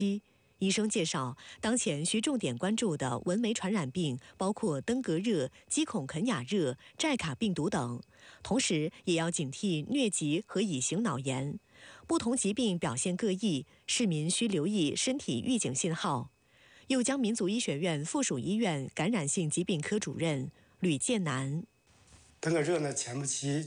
医生介绍，当前需重点关注的蚊媒传染病包括登革热、鸡孔肯雅热、寨卡病毒等，同时也要警惕疟疾和乙型脑炎。不同疾病表现各异，市民需留意身体预警信号。右江民族医学院附属医院感染性疾病科主任吕建南： 登革热呢，前部期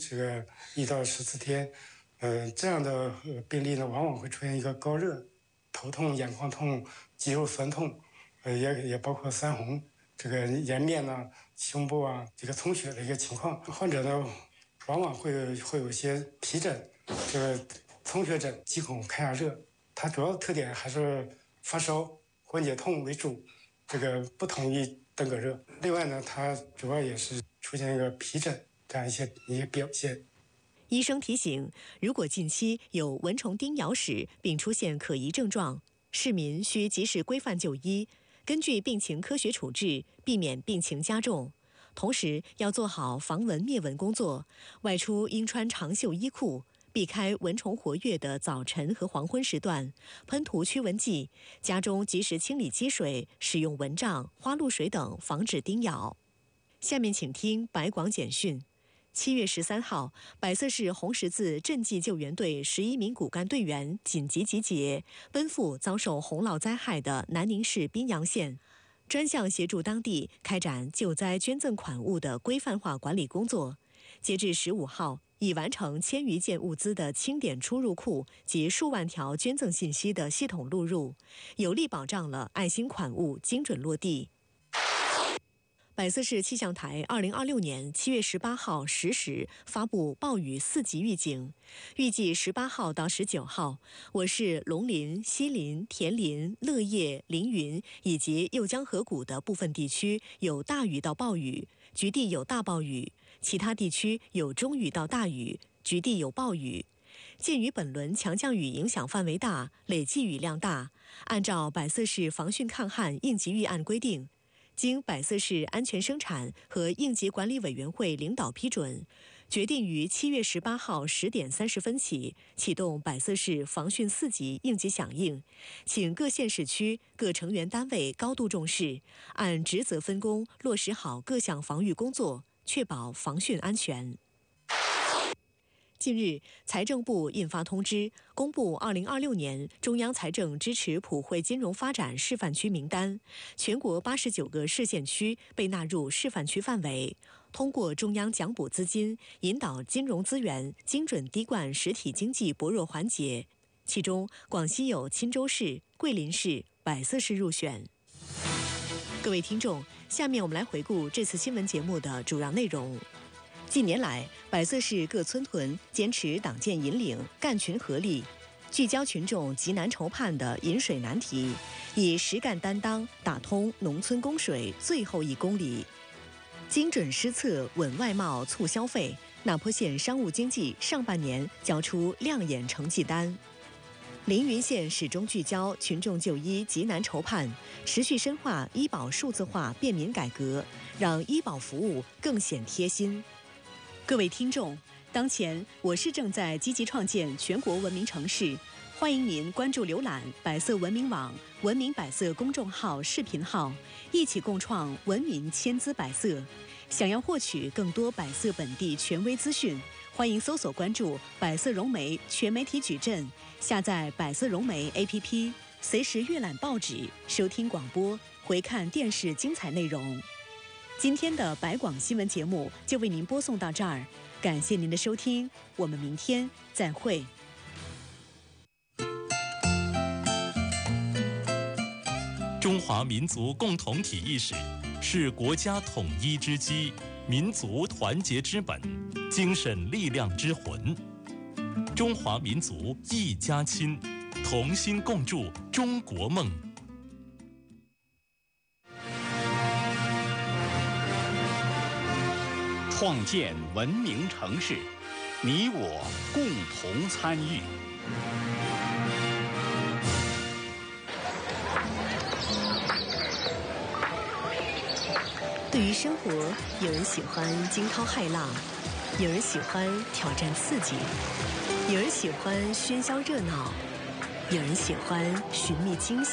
1到14天，这样的病例呢，往往会出现一个高热、头痛、眼眶痛、肌肉酸痛，也包括瘢红，颜面呢、胸部啊，充血的一个情况。患者呢，往往会有一些皮疹、充血疹、鸡孔开雅热，它主要的特点还是发烧、关节痛为主，不同于登革热。另外呢，它主要也是出现一个皮疹这样一些表现。 医生提醒，如果近期有蚊虫叮咬史并出现可疑症状，市民需及时规范就医，根据病情科学处置，避免病情加重。同时要做好防蚊灭蚊工作，外出应穿长袖衣裤，避开蚊虫活跃的早晨和黄昏时段，喷涂驱蚊剂，家中及时清理积水，使用蚊帐、花露水等防止叮咬。下面请听白广简讯。7月13号，百色市红十字赈济救援队11名骨干队员紧急集结，奔赴遭受洪涝灾害的南宁市宾阳县，专项协助当地开展救灾捐赠款物的规范化管理工作。截至15号，已完成1000余件物资的清点出入库及数万条捐赠信息的系统录入，有力保障了爱心款物精准落地。百色市气象台2026年7月18号10时发布暴雨4级预警，预计18号到19号，我市龙林、西林、田林、乐业、凌云以及右江河谷的部分地区有大雨到暴雨，局地有大暴雨，其他地区有中雨到大雨，局地有暴雨。鉴于本轮强降雨影响范围大，累计雨量大，按照百色市防汛抗旱应急预案规定，经百色市安全生产和应急管理委员会领导批准，决定于7月18号10点30分起启动百色市防汛4级应急响应，请各县市区各成员单位高度重视，按职责分工落实好各项防御工作，确保防汛安全。近日，财政部印发通知，公布2026年中央财政支持普惠金融发展示范区名单，全国89个市县区被纳入示范区范围，通过中央奖补资金，引导金融资源精准滴灌实体经济薄弱环节。其中，广西有钦州市、桂林市、百色市入选。各位听众，下面我们来回顾这次新闻节目的主要内容。近年来，百色市各村屯坚持党建引领、干群合力，聚焦群众急难愁盼的饮水难题，以实干担当打通农村供水最后1公里。精准施策稳外贸促消费，那坡县商务经济上半年交出亮眼成绩单。凌云县始终聚焦群众就医急难愁盼，持续深化医保数字化便民改革，让医保服务更显贴心。各位听众，当前我市正在积极创建全国文明城市，欢迎您关注浏览百色文明网、文明百色公众号、视频号，一起共创文明千姿百色。想要获取更多百色本地权威资讯，欢迎搜索关注百色融媒全媒体矩阵，下载百色融媒 APP， 随时阅览报纸、收听广播、回看电视精彩内容。今天的百广新闻节目就为您播送到这儿，感谢您的收听，我们明天再会。 中华民族共同体意识是国家统一之基，民族团结之本，精神力量之魂。中华民族一家亲，同心共筑中国梦。 创建文明城市，你我共同参与。 对于生活，有人喜欢惊涛骇浪，有人喜欢挑战刺激，有人喜欢喧嚣热闹， 有人喜欢寻觅惊喜。